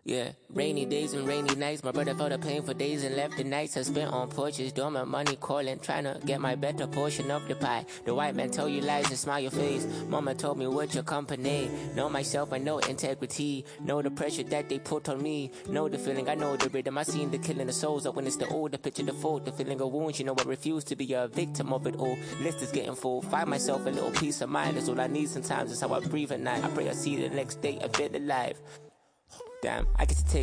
Yeah, rainy days and rainy nights. My brother felt the pain for days and left the nights I spent on porches, doing my money calling, trying to get my better portion of the pie. The white man tell you lies and smile your face. Mama told me with your company. Know myself, I know integrity. Know the pressure that they put on me. Know the feeling, I know the rhythm. I seen the killing the souls up when it's the old. The picture, the fault, the feeling of wounds. You know I refuse to be a victim of it all. List is getting full. Find myself a little peace of mind. That's all I need sometimes. That's how I breathe at night. I pray I see the next day a bit alive. Damn, I get to take